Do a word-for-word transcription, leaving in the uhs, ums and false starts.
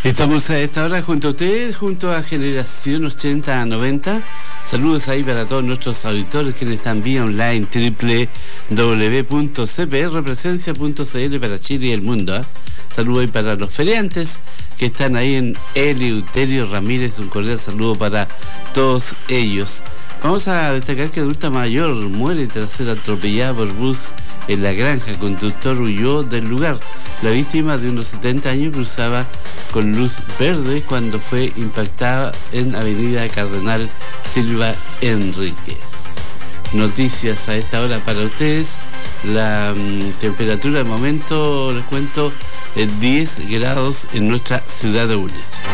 Estamos a esta hora junto a ustedes, junto a Generación ochenta noventa. Saludos ahí para todos nuestros auditores que están vía online, doble u doble u doble u punto c p r presencia punto c l para Chile y el mundo. ¿eh? Saludos ahí para los feriantes que están ahí en Eleuterio Ramírez. Un cordial saludo para todos ellos. Vamos a destacar que adulta mayor muere tras ser atropellada por bus en La Granja. Conductor huyó del lugar. La víctima, de unos setenta años, cruzaba con luz verde cuando fue impactada en Avenida Cardenal Silva Enríquez. Noticias a esta hora para ustedes. La um, temperatura de momento, les cuento, es diez grados en nuestra ciudad de Bulnes.